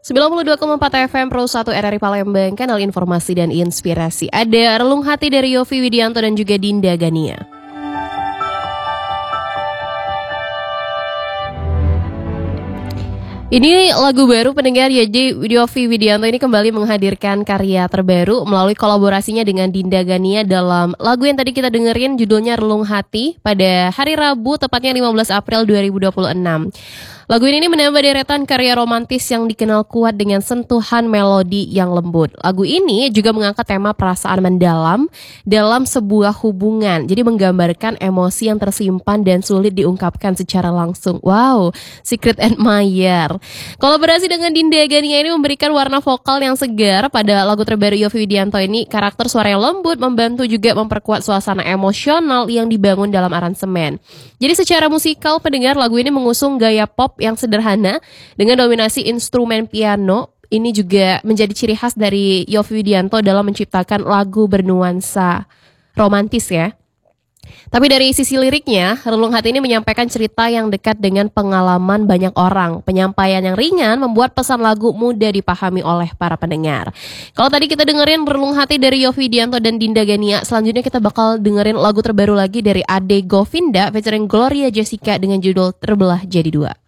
92,4 FM Pro 1 RRI Palembang, kanal informasi dan inspirasi. Ada Relung Hati dari Yovie Widianto dan juga Dinda Gania. Ini lagu baru pendengar, jadi Yovie Widianto ini kembali menghadirkan karya terbaru melalui kolaborasinya dengan Dinda Gania dalam lagu yang tadi kita dengerin judulnya Relung Hati pada hari Rabu tepatnya 15 April 2026. Lagu ini menambah deretan karya romantis yang dikenal kuat dengan sentuhan melodi yang lembut. Lagu ini juga mengangkat tema perasaan mendalam dalam sebuah hubungan. Jadi menggambarkan emosi yang tersimpan dan sulit diungkapkan secara langsung. Wow, secret admirer. Kolaborasi dengan Dinda Gania ini memberikan warna vokal yang segar pada lagu terbaru Yovie Widianto ini. Karakter suara yang lembut membantu juga memperkuat suasana emosional yang dibangun dalam aransemen. Jadi secara musikal pendengar, lagu ini mengusung gaya pop yang sederhana dengan dominasi instrumen piano. Ini juga menjadi ciri khas dari Yovie Widianto dalam menciptakan lagu bernuansa romantis ya. Tapi dari sisi liriknya, Relung Hati ini menyampaikan cerita yang dekat dengan pengalaman banyak orang. Penyampaian yang ringan membuat pesan lagu mudah dipahami oleh para pendengar. Kalau tadi kita dengerin Relung Hati dari Yovie Widianto dan Dinda Gania, selanjutnya kita bakal dengerin lagu terbaru lagi dari Ade Govinda featuring Gloria Jessica dengan judul Terbelah Jadi Dua.